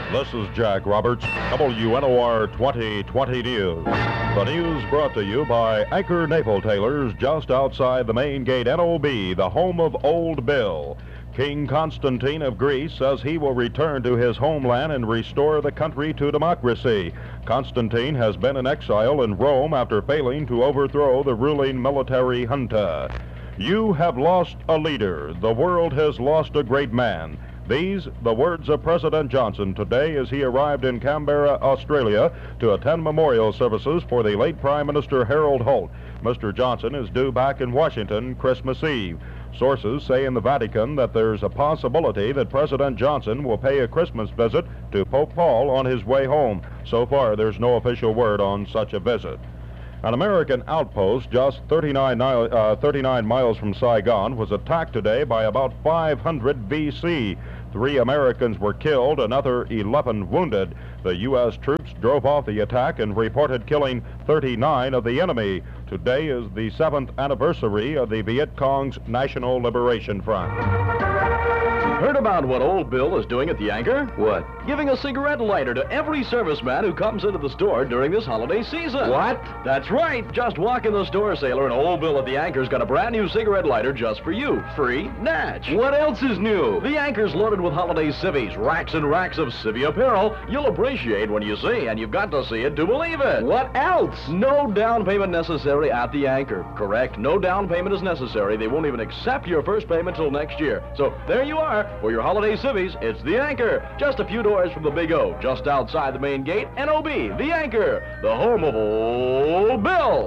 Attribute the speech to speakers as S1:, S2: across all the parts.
S1: This is Jack Roberts, WNOR 2020 News. The news brought to you by Anchor Naval Tailors just outside the main gate, NOB, the home of Old Bill. King Constantine of Greece says he will return to his homeland and restore the country to democracy. Constantine has been in exile in Rome after failing to overthrow the ruling military junta. You have lost a leader. The world has lost a great man. These, the words of President Johnson today as he arrived in Canberra, Australia, to attend memorial services for the late Prime Minister Harold Holt. Mr. Johnson is due back in Washington Christmas Eve. Sources say in the Vatican that there's a possibility that President Johnson will pay a Christmas visit to Pope Paul on his way home. So far, there's no official word on such a visit. An American outpost just 39 miles from Saigon was attacked today by about 500 VC. 3 Americans were killed, another 11 wounded. The U.S. troops drove off the attack and reported killing 39 of the enemy. Today is the 7th anniversary of the Viet Cong's National Liberation Front.
S2: Heard about what Old Bill is doing at the Anchor?
S3: What?
S2: Giving a cigarette lighter to every serviceman who comes into the store during this holiday season.
S3: What?
S2: That's right. Just walk in the store, sailor, and Old Bill at the Anchor's got a brand new cigarette lighter just for you. Free, natch.
S3: What else is new?
S2: The Anchor's loaded with holiday civvies, racks and racks of civvy apparel you'll appreciate when you see, and you've got to see it to believe it.
S3: What else?
S2: No down payment necessary at the Anchor. Correct. No down payment is necessary. They won't even accept your first payment till next year. So there you are. For your holiday civvies, it's the Anchor. Just a few doors from the Big O, just outside the main gate, NOB, the Anchor, the home of Old Bill.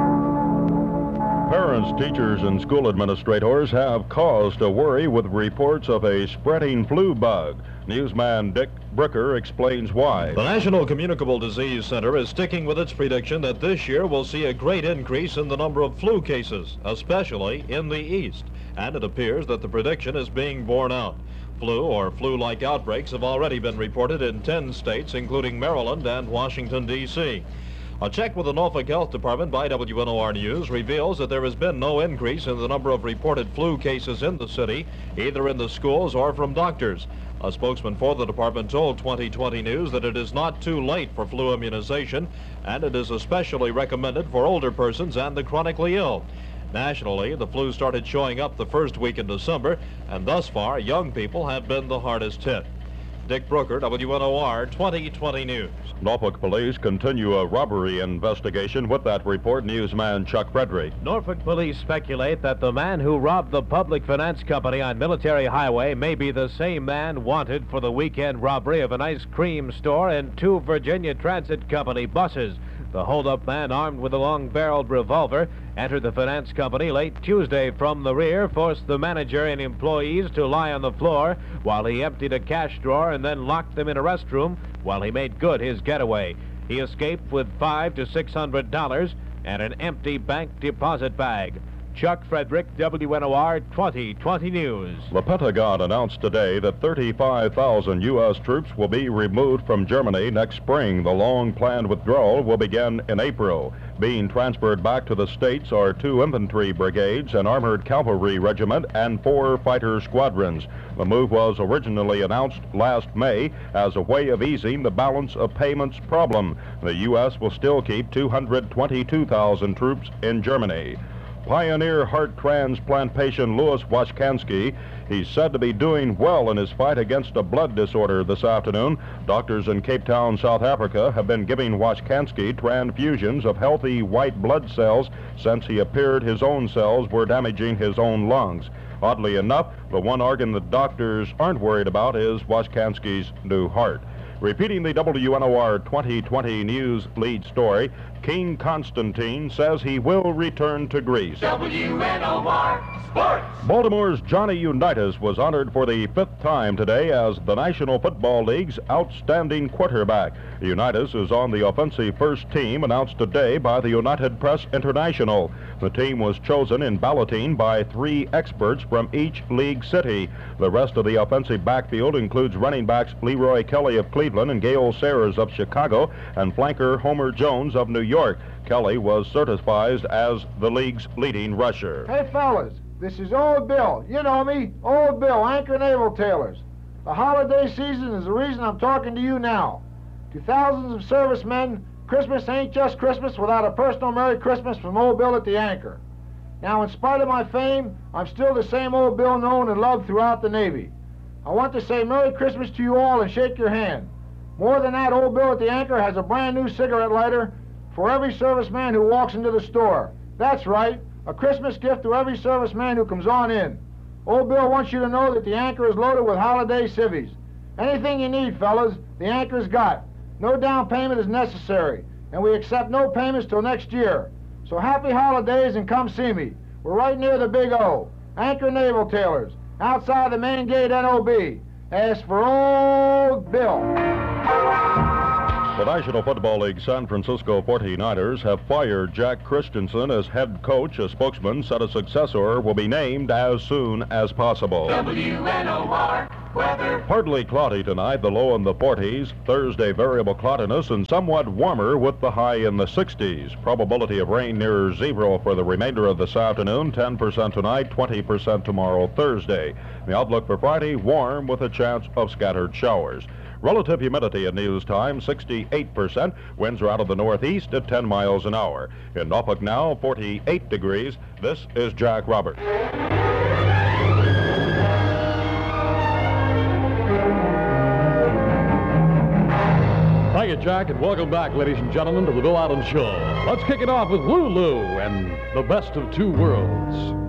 S1: Parents, teachers, and school administrators have cause to worry with reports of a spreading flu bug. Newsman Dick Brooker explains why.
S4: The National Communicable Disease Center is sticking with its prediction that this year will see a great increase in the number of flu cases, especially in the East. And it appears that the prediction is being borne out. Flu or flu-like outbreaks have already been reported in 10 states, including Maryland and Washington, D.C. A check with the Norfolk Health Department by WNOR News reveals that there has been no increase in the number of reported flu cases in the city, either in the schools or from doctors. A spokesman for the department told 2020 News that it is not too late for flu immunization, and it is especially recommended for older persons and the chronically ill. Nationally, the flu started showing up the first week in December, and thus far, young people have been the hardest hit. Dick Brooker, WNOR 2020 News.
S1: Norfolk police continue a robbery investigation. With that report, newsman Chuck Frederick.
S5: Norfolk police speculate that the man who robbed the public finance company on Military Highway may be the same man wanted for the weekend robbery of an ice cream store and 2 Virginia Transit Company buses. The hold-up man, armed with a long-barreled revolver, entered the finance company late Tuesday from the rear, forced the manager and employees to lie on the floor while he emptied a cash drawer and then locked them in a restroom while he made good his getaway. He escaped with $500 to $600 and an empty bank deposit bag. Chuck Frederick, WNOR 2020 News.
S1: The Pentagon announced today that 35,000 U.S. troops will be removed from Germany next spring. The long-planned withdrawal will begin in April. Being transferred back to the States are 2 infantry brigades, an armored cavalry regiment, and 4 fighter squadrons. The move was originally announced last May as a way of easing the balance of payments problem. The U.S. will still keep 222,000 troops in Germany. Pioneer heart transplant patient Louis Washkansky, he's said to be doing well in his fight against a blood disorder this afternoon. Doctors in Cape Town, South Africa, have been giving Washkansky transfusions of healthy white blood cells since he appeared his own cells were damaging his own lungs. Oddly enough, the one organ that doctors aren't worried about is Washkansky's new heart. Repeating the WNOR 2020 News lead story, King Constantine says he will return to Greece.
S6: WNOR Sports.
S1: Baltimore's Johnny Unitas was honored for the 5th time today as the National Football League's outstanding quarterback. Unitas is on the offensive first team announced today by the United Press International. The team was chosen in balloting by 3 experts from each league city. The rest of the offensive backfield includes running backs Leroy Kelly of Cleveland and Gale Sayers of Chicago and flanker Homer Jones of New York. Kelly was certified as the league's leading rusher.
S7: Hey, fellas, this is Old Bill. You know me, Old Bill, Anchor Naval Tailors.
S3: The holiday season is the reason I'm talking to you now. To thousands of servicemen, Christmas ain't just Christmas without a personal Merry Christmas from Old Bill at the Anchor. Now, in spite of my fame, I'm still the same Old Bill known and loved throughout the Navy. I want to say Merry Christmas to you all and shake your hand. More than that, Old Bill at the Anchor has a brand new cigarette lighter for every serviceman who walks into the store. That's right, a Christmas gift to every serviceman who comes on in. Old Bill wants you to know that the Anchor is loaded with holiday civvies. Anything you need, fellas, the Anchor's got. No down payment is necessary, and we accept no payments till next year. So happy holidays and come see me. We're right near the Big O. Anchor Naval Tailors, outside the main gate NOB. Ask for Old Bill.
S1: The National Football League San Francisco 49ers have fired Jack Christensen as head coach. A spokesman said a successor will be named as soon as possible.
S6: WNOR weather.
S1: Partly cloudy tonight, the low in the 40s. Thursday, variable cloudiness and somewhat warmer with the high in the 60s. Probability of rain near zero for the remainder of this afternoon. 10% tonight, 20% tomorrow, Thursday. The outlook for Friday, warm with a chance of scattered showers. Relative humidity at news time, 68%. Winds are out of the northeast at 10 miles an hour. In Norfolk now, 48 degrees. This is Jack Roberts.
S7: Thank you, Jack, and welcome back, ladies and gentlemen, to the Bill Allen Show. Let's kick it off with Lulu and the Best of Two Worlds.